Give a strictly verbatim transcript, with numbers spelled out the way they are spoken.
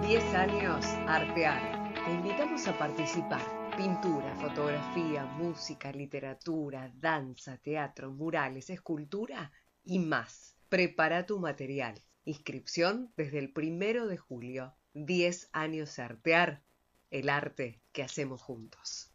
diez años Artear. Te invitamos a participar. Pintura, fotografía, música, literatura, danza, teatro, murales, escultura y más. Prepara tu material. Inscripción desde el primero de julio. diez años Artear. El arte que hacemos juntos.